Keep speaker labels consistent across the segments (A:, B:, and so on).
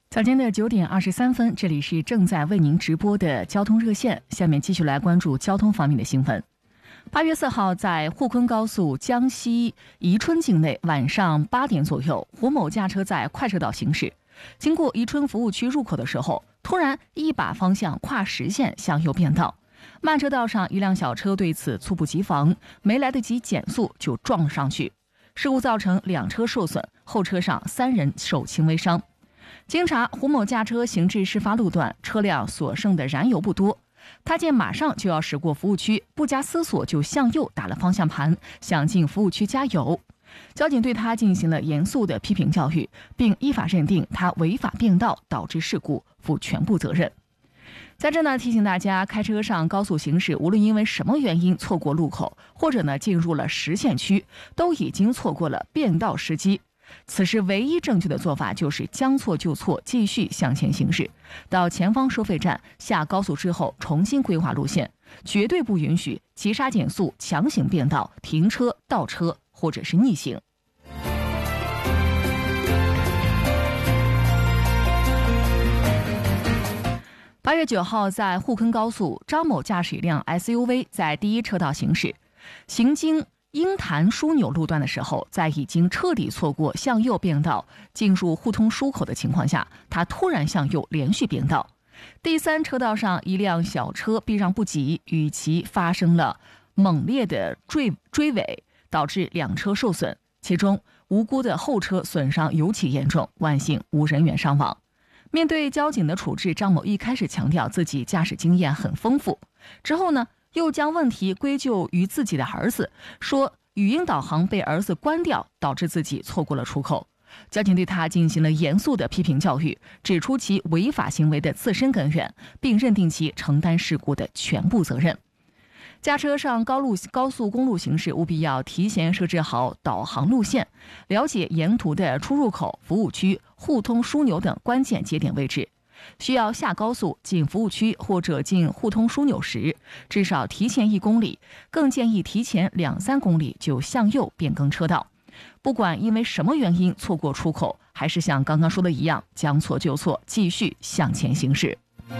A: 早间的9点23分，这里是正在为您直播的交通热线。下面继续来关注交通方面的新闻。8月4号，在沪昆高速江西宜春境内，晚上8点左右，胡某驾车在快车道行驶，经过宜春服务区入口的时候，突然一把方向跨实线向右变道，慢车道上一辆小车对此猝不及防，没来得及减速就撞了上去，事故造成2车受损，后车上3人受轻微伤。经查，胡某驾车行至事发路段，车辆所剩的燃油不多，他见马上就要驶过服务区，不加思索就向右打了方向盘，想进服务区加油。交警对他进行了严肃的批评教育，并依法认定他违法变道导致事故，负全部责任。在这呢，提醒大家，开车上高速行驶，无论因为什么原因错过路口，或者呢进入了实线区，都已经错过了变道时机。此时唯一正确的做法就是将错就错，继续向前行驶，到前方收费站下高速之后重新规划路线，绝对不允许急刹减速、强行变道、停车、倒车或者是逆行。8月9号，在沪昆高速，张某驾驶一辆 SUV 在第一车道行驶，行经鹰潭枢纽路段的时候，在已经彻底错过向右变道进入互通出口的情况下，他突然向右连续变道，第3车道上一辆小车避让不及，与其发生了猛烈的追尾，导致2车受损，其中无辜的后车损伤尤其严重，万幸无人员伤亡。面对交警的处置，张某一开始强调自己驾驶经验很丰富，之后呢又将问题归咎于自己的儿子，说语音导航被儿子关掉，导致自己错过了出口。交警对他进行了严肃的批评教育，指出其违法行为的自身根源，并认定其承担事故的全部责任。驾车上高速公路行驶，务必要提前设置好导航路线，了解沿途的出入口、服务区、互通枢纽等关键节点位置。需要下高速进服务区或者进互通枢纽时，至少提前1公里，更建议提前2-3公里就向右变更车道。不管因为什么原因错过出口，还是像刚刚说的一样，将错就错，继续向前行驶。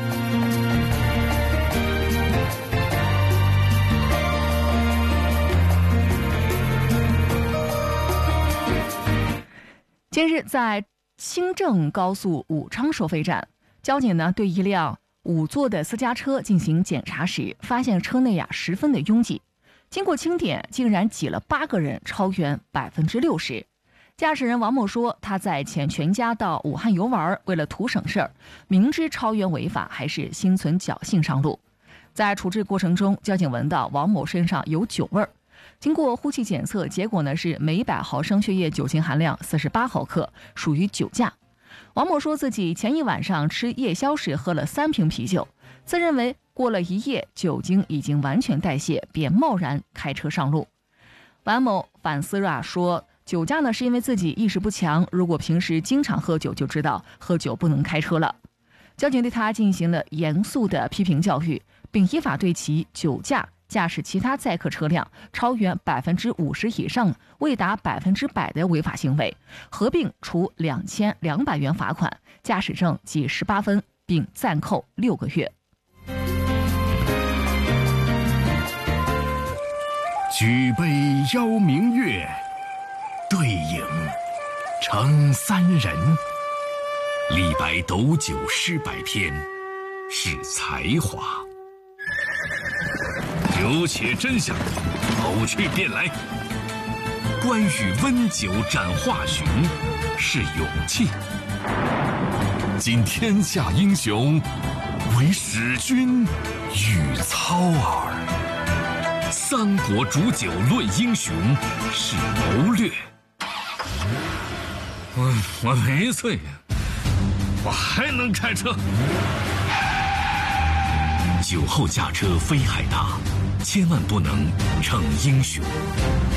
A: 近日，在新郑高速武昌收费站，交警呢对一辆5座的私家车进行检查时，发现车内十分的拥挤，经过清点，竟然挤了8个人，超员60%。驾驶人王某说，他在前全家到武汉游玩，为了图省事儿，明知超员违法，还是心存侥幸上路。在处置过程中，交警闻到王某身上有酒味儿，经过呼气检测，结果呢是每100毫升血液酒精含量48毫克，属于酒驾。王某说自己前一晚上吃夜宵时喝了3瓶啤酒，自认为过了1夜酒精已经完全代谢，便贸然开车上路。王某反思说，酒驾呢是因为自己意识不强，如果平时经常喝酒，就知道喝酒不能开车了。交警对他进行了严肃的批评教育，并依法对其酒驾、驾驶其他载客车辆超员50%以上未达100%的违法行为，合并处2200元罚款，驾驶证记18分，并暂扣6个月。
B: 举杯邀明月，对影成3人。李白斗酒诗百篇，是才华。酒且真香，好去便来。关羽温酒斩华雄，是勇气。今天下英雄，唯使君与操耳。三国煮酒论英雄，是谋略。我没醉呀，我还能开车。酒后驾车危害大，千万不能逞英雄。